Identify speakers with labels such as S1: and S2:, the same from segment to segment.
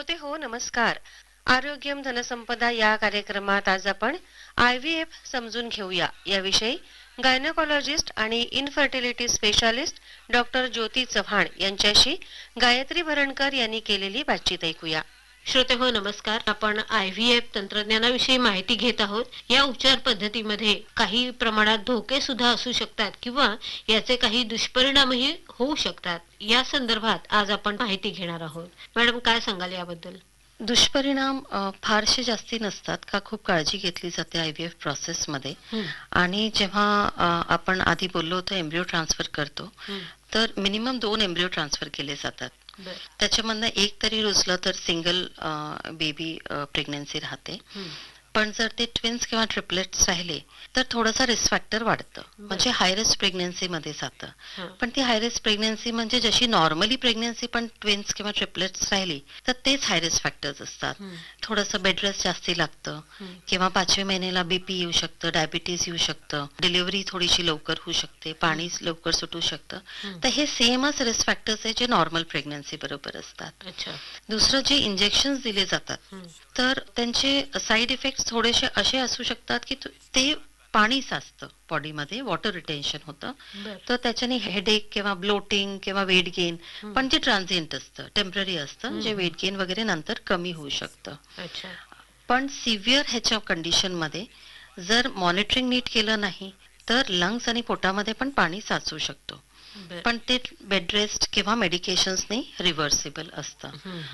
S1: श्रोते हो नमस्कार. आरोग्यम धनसंपदा या कार्यक्रमात आज आपण IVF समजून घेऊया याविषयी गायनोकॉलॉजिस्ट आणि इनफर्टिलिटी स्पेशालिस्ट डॉक्टर ज्योती चव्हाण यांच्याशी गायत्री भरणकर यांनी केलेली बातचीत ऐकूया.
S2: श्रोते हो नमस्कार. आपण IVF तंत्रज्ञानाविषयी माहिती घेत आहोत. या उपचार पद्धतीमध्ये काही प्रमाणात धोके सुद्धा असू शकतात किंवा याचे काही दुष्परिणामही होऊ शकतात. या संदर्भात आज आपण माहिती घेणार आहोत. मॅडम काय सांगाल याबद्दल?
S3: दुष्परिणाम फारसे जास्ती नसतात का खूप काळजी घेतली जाते IVF प्रोसेसमध्ये. आणि जेव्हा आपण आधी बोललो होतो एम्ब्रिओ ट्रान्सफर करतो तर मिनिमम 2 एम्ब्रिओ ट्रान्सफर केले जातात. त्याच्यामधनं एक तरी रुजलं तर सिंगल बेबी प्रेग्नन्सी राहते. पण जर ते ट्विन्स किंवा ट्रिपलेट्स राहिले तर थोडासा रिस्क फॅक्टर वाढतं, म्हणजे हाय रिस्क प्रेग्नन्सी मध्ये जातं. पण ती हाय रिस्क प्रेग्नन्सी म्हणजे जशी नॉर्मली प्रेग्नन्सी पण ट्विन्स किंवा ट्रिपलेट्स राहिली तर तेच हाय रिस्क फॅक्टर्स असतात. थोडंसं बेड रेस्ट जास्ती लागतं किंवा 5व्या महिन्याला BP येऊ शकतं, डायबिटीज येऊ शकतं, डिलिव्हरी थोडीशी लवकर होऊ शकते, पाणी लवकर सुटू शकतं. तर हे सेमच रिस्क फॅक्टर्स आहे जे नॉर्मल प्रेग्नन्सी बरोबर असतात. दुसरं जे इंजेक्शन दिले जातात तर त्यांचे साईड इफेक्ट थोडेसे असे असू शकतात की ते पाणी साचतं बॉडीमध्ये, वॉटर रिटेन्शन होतं. तर त्याच्याने हेडेक किंवा ब्लोटिंग किंवा वेट गेन, पण जे ट्रान्झिएंट असतं, टेम्पररी असतं, जे वेट गेन वगैरे नंतर कमी होऊ शकतं. पण सिव्हिअर ह्याच्या कंडिशन मध्ये जर मॉनिटरिंग नीट केलं नाही तर लंग्स आणि पोटामध्ये पण पाणी साचू शकतो. पण ते बेड रेस्ट किंवा मेडिकेशन्सने रिव्हर्सिबल असतं.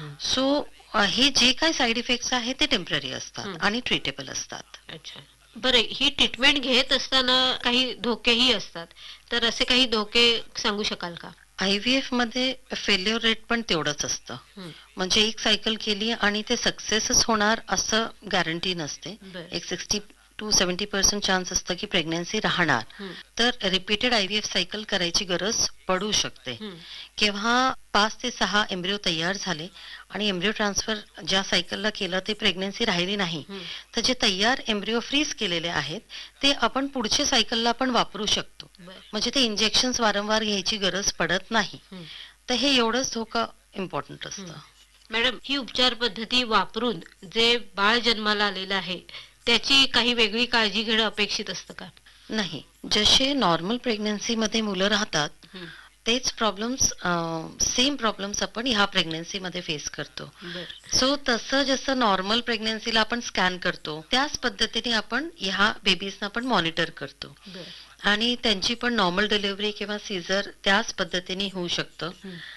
S3: सो हे जे काही साईड इफेक्ट्स आहेत ते टेम्पररी असतात आणि ट्रीटेबल असतात.
S2: बरं, ही ट्रीटमेंट घेत असताना काही धोकेही असतात, तर असे काही धोके सांगू शकाल का?
S3: IVF मध्ये फेल्युअर रेट पण तेवढंच असतं. म्हणजे एक सायकल केली आणि ते सक्सेसच होणार असं गॅरंटी नसते. एक 60 to 70% चान्स असतं की प्रेग्नन्सी राहणार. तर रिपीटेड IVF सायकल करायची गरज पडू शकते. केव्हा 5 ते 6 एम्ब्रिओ तयार झाले आणि एम्ब्रिओ ट्रान्सफर ज्या सायकलला केलं ते प्रेग्नन्सी राहिली नाही, तर जे तयार एम्ब्रिओ फ्रीज केलेले आहेत ते आपण पुढच्या सायकलला पण वापरू शकतो. म्हणजे ते इंजेक्शन्स वारंवार घ्यायची गरज पडत नाही. तर हे एवढंच धोका इम्पॉर्टंट असतं.
S2: मॅडम, ही उपचार पद्धती वापरून जे बाळ जन्माला आलेलं आहे त्याची काही वेगळी काळजी घेणं अपेक्षित असतं का?
S3: नाही, जसे नॉर्मल प्रेग्नन्सी मध्ये मुलं राहतात तेच प्रॉब्लेम्स, सेम प्रॉब्लेम्स आपण ह्या प्रेग्नन्सी मध्ये फेस करतो. सो तसं जसं नॉर्मल प्रेग्नन्सीला आपण स्कॅन करतो त्याच पद्धतीने आपण ह्या बेबीजना पण मॉनिटर करतो. आणि त्यांची पण नॉर्मल डिलिव्हरी किंवा सीझर त्याच पद्धतीने होऊ शकतं.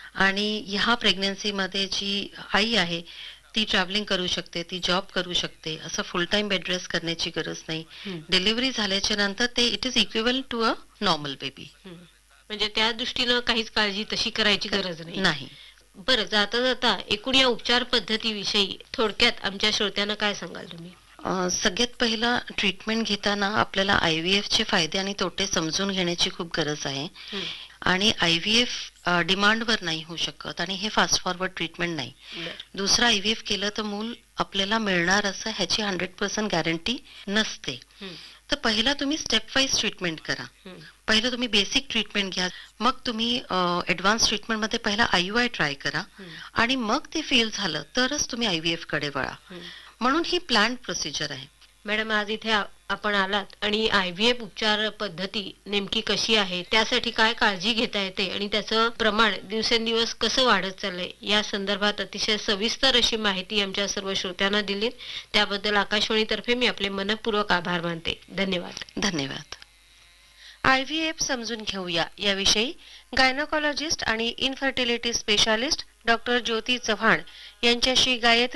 S3: आणि ह्या प्रेग्नन्सी मध्ये जी आई आहे ती ट्रॅव्हलिंग करू शकते, ती जॉब करू शकते, असं फुल टाइम बेड रेस्ट करण्याची गरज नाही. डिलिव्हरी झाल्याच्या नंतर ते it is इक्विव्हल to a normal baby.
S2: म्हणजे त्या दृष्टीनं काहीच काळजी तशी करायची गरज नाही. बरं, जाता जाता एकूण या उपचार पद्धतीविषयी थोडक्यात आमच्या श्रोत्यांना काय सांगाल तुम्ही?
S3: सगळ्यात पहिला ट्रीटमेंट घेताना आपल्याला IVF चे फायदे आणि तोटे समजून घेण्याची खूप गरज आहे. आणि IVF डिमांडवर नाही होऊ शकत आणि हे फास्ट फॉरवर्ड ट्रीटमेंट नाही. दुसरा IVF केलं तर मूल आपल्याला मिळणार असं ह्याची 100% गॅरंटी नसते. तर पहिला तुम्ही स्टेप वाईज ट्रीटमेंट करा. पहिलं तुम्ही बेसिक ट्रीटमेंट घ्या, मग तुम्ही ॲडव्हान्स ट्रीटमेंटमध्ये पहिला IUI ट्राय करा आणि मग ते फेल झालं तरच तुम्ही IVF कडे वळा. म्हणून ही प्लॅन प्रोसिजर आहे.
S2: मॅडम, आज इथे आपण आलात आणि IVF उपचार पद्धती नेमकी कशी आहे, त्यासाठी काय काळजी घेता येते आणि त्याचं प्रमाण दिवसेंदिवस कसं वाढत चाललंय या संदर्भात अतिशय सविस्तर अशी माहिती आमच्या सर्व श्रोत्यांना दिली. त्याबद्दल आकाशवाणीतर्फे मी आपले मनपूर्वक आभार मानते. धन्यवाद.
S3: धन्यवाद.
S1: IVF समजून घेऊया याविषयी गायनोकॉलॉजिस्ट आणि इनफर्टिलिटी स्पेशालिस्ट डॉक्टर ज्योती चव्हाण यांच्याशी गायत्री